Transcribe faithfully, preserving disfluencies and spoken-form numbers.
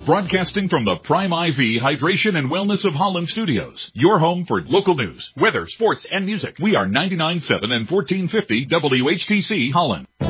Broadcasting from the Prime I V Hydration and Wellness of Holland Studios. Your home for local news, weather, sports, and music. We are ninety-nine point seven and fourteen fifty W H T C Holland.